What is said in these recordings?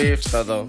Todo.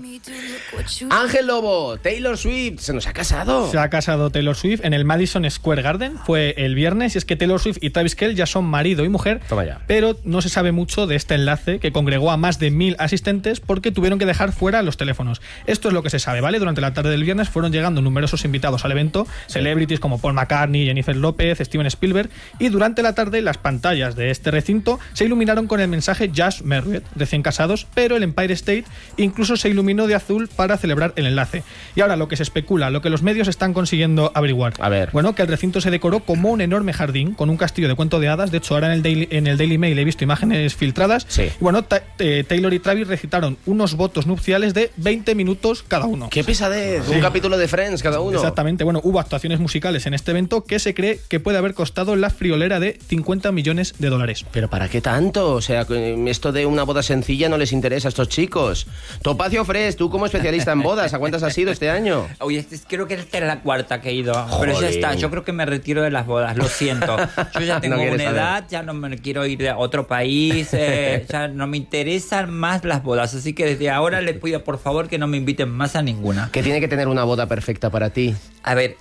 Ángel Lobo, Taylor Swift, ¿se nos ha casado? Se ha casado Taylor Swift en el Madison Square Garden, fue el viernes, y es que Taylor Swift y Travis Kelce ya son marido y mujer. Toma ya. Pero no se sabe mucho de este enlace que congregó a más de 1.000 asistentes porque tuvieron que dejar fuera los teléfonos. Esto es lo que se sabe, ¿vale? Durante la tarde del viernes fueron llegando numerosos invitados al evento, celebrities como Paul McCartney, Jennifer López, Steven Spielberg, y durante la tarde las pantallas de este recinto se iluminaron con el mensaje Just Married, recién casados, pero el Empire State incluso se iluminó de azul para celebrar el enlace. Y ahora lo que se especula, lo que los medios están consiguiendo averiguar. A ver. Bueno, que el recinto se decoró como un enorme jardín con un castillo de cuento de hadas. De hecho, ahora en el Daily Mail he visto imágenes filtradas. Sí. Y bueno, Taylor y Travis recitaron unos votos nupciales de 20 minutos cada uno. ¡Qué pesadez! Sí. Un capítulo de Friends cada uno. Exactamente. Bueno, hubo actuaciones musicales en este evento que se cree que puede haber costado la friolera de $50 millones. ¿Pero para qué tanto? O sea, esto de una boda sencilla no les interesa a estos chicos. Topacio Fresh, tú como especialista en bodas, ¿a cuántas has ido este año? Oye, creo que esta es la cuarta que he ido. Jolín. Pero ya está, yo creo que me retiro de las bodas, lo siento. Yo ya tengo No una edad, saber. ya no me quiero ir a otro país, ya no me interesan más las bodas. Así que desde ahora les pido por favor que no me inviten más a ninguna. ¿Qué tiene que tener una boda perfecta para ti? A ver,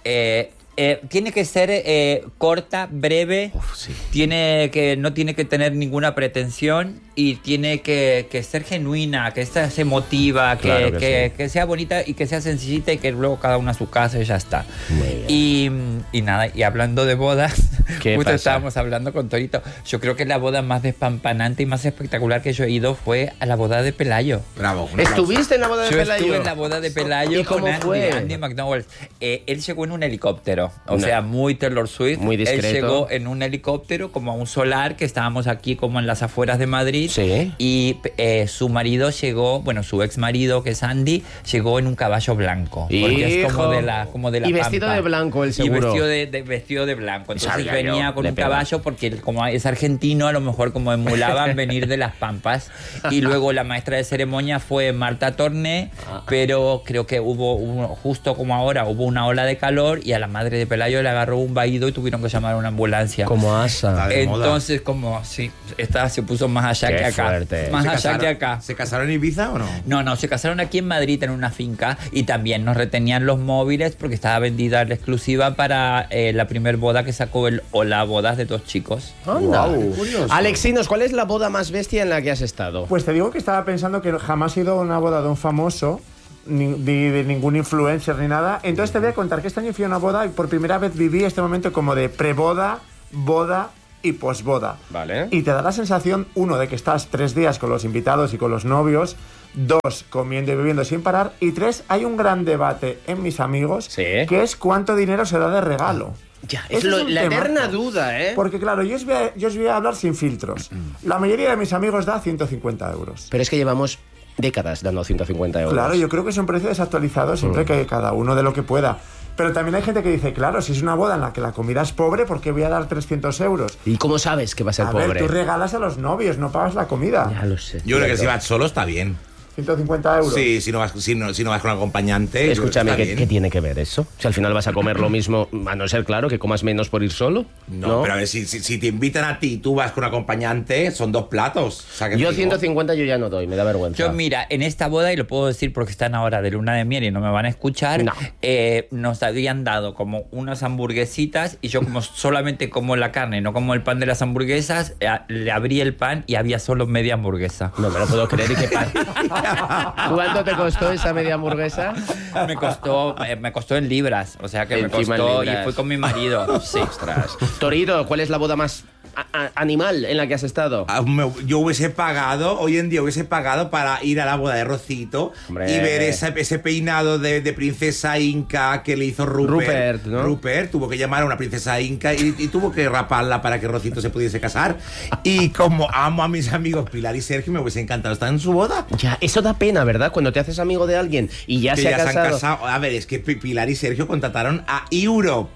tiene que ser corta, breve. Uf, sí. No tiene que tener ninguna pretensión y tiene que ser genuina, que sea emotiva, Claro que que sea bonita y que sea sencillita y que luego cada uno a su casa y ya está. Y nada, y hablando de bodas, ¿Qué justo pasa? estábamos hablando con Torito. Yo creo que la boda más despampanante y más espectacular que yo he ido fue a la boda de Pelayo. Bravo. ¿Estuviste en la boda de Yo Pelayo? estuve en la boda de Pelayo ¿Y cómo con fue? Andy McDowell. Él llegó en un helicóptero, o sea, muy Taylor Swift. Muy discreto. Él llegó en un helicóptero como a un solar, que estábamos aquí como en las afueras de Madrid. Sí. Y su marido llegó, bueno, su ex marido, que es Andy, llegó en un caballo blanco. Porque es como de la Y vestido Pampa. de blanco, el seguro. Y vestido de blanco. Entonces Sabía venía yo, con le un pega. caballo porque él, como es argentino, a lo mejor como emulaban venir de las Pampas. Y luego la maestra de ceremonia fue Marta Torné, pero creo que justo como ahora, hubo una ola de calor y a la madre de Pelayo le agarró un vaído y tuvieron que llamar a una ambulancia. Como asa. de moda. Entonces, como, sí, esta se puso más allá Qué que acá. fuerte. Más ¿Se allá casaron- que acá. ¿Se casaron en Ibiza o no? No, se casaron aquí en Madrid en una finca y también nos retenían los móviles porque estaba vendida la exclusiva para la primer boda que sacó el Hola Bodas de 2 chicos. Anda. Guau, qué curioso. Alexinos, ¿cuál es la boda más bestia en la que has estado? Pues te digo que estaba pensando que jamás he ido a una boda de un famoso, ni de ningún influencer ni nada. Entonces te voy a contar que este año fui a una boda y por primera vez viví este momento como de preboda, boda y posboda. Vale. Y te da la sensación, uno, de que estás 3 días con los invitados y con los novios, 2, comiendo y bebiendo sin parar, y 3, hay un gran debate en mis amigos, Sí. que es cuánto dinero se da de regalo. Ya, es Ese un la temazo. eterna duda, ¿eh? Porque claro, yo os voy a hablar sin filtros. La mayoría de mis amigos da 150 euros. Pero es que llevamos décadas dando 150 euros. Claro, yo creo que es un precio desactualizado siempre que cada uno de lo que pueda. Pero también hay gente que dice, claro, si es una boda en la que la comida es pobre, ¿por qué voy a dar 300 euros? ¿Y cómo sabes que va a ser A pobre? ver, tú regalas a los novios, no pagas la comida. Ya lo sé. Yo creo que si Cierto. vas solo está bien. 150 euros. Sí, si no vas con acompañante. Escúchame, está ¿qué bien. tiene que ver eso? Si al final vas a comer lo mismo, a no ser claro que comas menos por ir solo. No, pero a ver, si te invitan a ti y tú vas con acompañante, son 2 platos. O sea, que Yo te digo, 150 yo ya no doy, me da vergüenza. Yo, mira, en esta boda, y lo puedo decir porque están ahora de luna de miel y no me van a escuchar, No. nos habían dado como unas hamburguesitas y yo como solamente como la carne, no como el pan de las hamburguesas, le abrí el pan y había solo media hamburguesa. No me lo puedo creer. ¿Y qué pasa? ¿Cuánto te costó esa media hamburguesa? Me costó en libras, o sea que Encima en me costó libras. y fui con mi marido. Sí. Ostras. Torito, ¿cuál es la boda más animal en la que has estado? Yo hubiese pagado, hoy en día hubiese pagado para ir a la boda de Rocito. Hombre. Y ver ese peinado de princesa inca que le hizo Rupert, ¿no? Rupert tuvo que llamar a una princesa inca y tuvo que raparla para que Rocito se pudiese casar. Y como amo a mis amigos Pilar y Sergio, me hubiese encantado estar en su boda. Ya, eso da pena, ¿verdad? Cuando te haces amigo de alguien y ya Que se ha ya se han casado. casado. A ver, es que Pilar y Sergio contrataron a Europe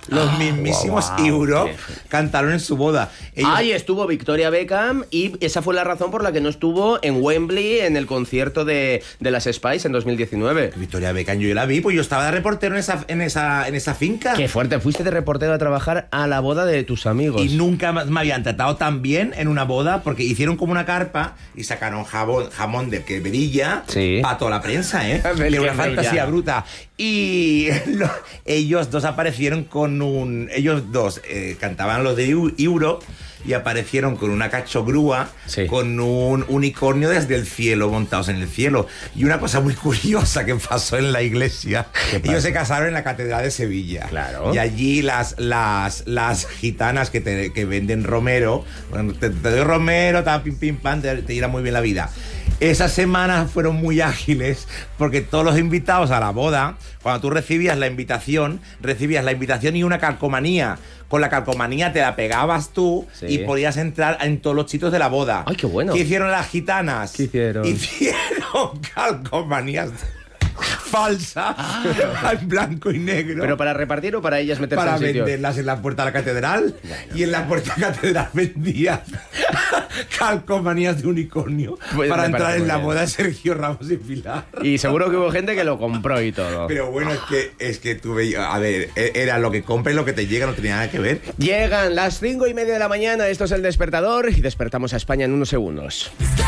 Los mismísimos Europe cantaron en su boda. Y estuvo Victoria Beckham y esa fue la razón por la que no estuvo en Wembley en el concierto de las Spice en 2019. Victoria Beckham, yo la vi, pues yo estaba de reportero en esa finca. Qué fuerte, fuiste de reportero a trabajar a la boda de tus amigos. Y nunca me habían tratado tan bien en una boda, porque hicieron como una carpa y sacaron jamón de que brilla para toda la prensa, ¿eh? De una fantasía bruta. Y ellos dos aparecieron ellos dos cantaban los de Europe y aparecieron con una cachogrúa, con un unicornio desde el cielo, montados en el cielo. Y una cosa muy curiosa que pasó en la iglesia, ellos se casaron en la Catedral de Sevilla. Claro. Y allí las gitanas que venden romero, bueno, te doy romero, pim, pim, pam, te irá muy bien la vida. Esas semanas fueron muy ágiles porque todos los invitados a la boda, cuando tú recibías la invitación y una calcomanía. Con la calcomanía te la pegabas tú y podías entrar en todos los sitios de la boda. ¡Ay, qué bueno! ¿Qué hicieron las gitanas? ¿Qué hicieron? Hicieron calcomanías falsas en blanco y negro. ¿Pero para repartir o para ellas meterse para en sitio? venderlas en la puerta de la catedral? Bueno. Y en la puerta de la catedral vendían calcomanías de unicornio para entrar en la boda de Sergio Ramos y Pilar. Y seguro que hubo gente que lo compró y todo. Pero bueno, es que tuve... A ver, era lo que compras, lo que te llega, no tenía nada que ver. Llegan las 5:30 de la mañana, esto es El Despertador y despertamos a España en unos segundos.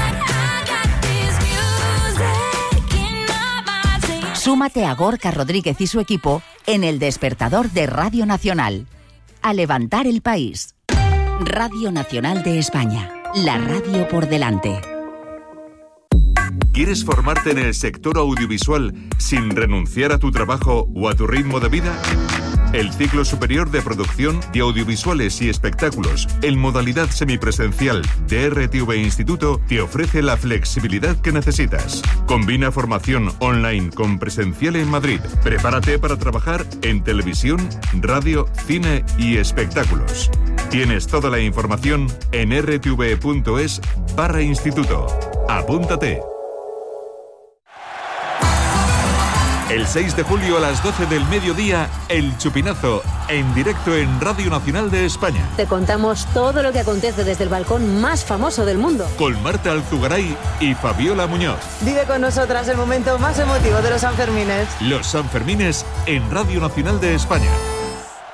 Súmate a Gorka Rodríguez y su equipo en El Despertador de Radio Nacional. A levantar el país. Radio Nacional de España. La radio por delante. ¿Quieres formarte en el sector audiovisual sin renunciar a tu trabajo o a tu ritmo de vida? El ciclo superior de producción de audiovisuales y espectáculos en modalidad semipresencial de RTV Instituto te ofrece la flexibilidad que necesitas. Combina formación online con presencial en Madrid. Prepárate para trabajar en televisión, radio, cine y espectáculos. Tienes toda la información en rtv.es/instituto. Apúntate. El 6 de julio a las 12 del mediodía, El Chupinazo, en directo en Radio Nacional de España. Te contamos todo lo que acontece desde el balcón más famoso del mundo. Con Marta Alzugaray y Fabiola Muñoz. Vive con nosotras el momento más emotivo de los Sanfermines. Los Sanfermines en Radio Nacional de España.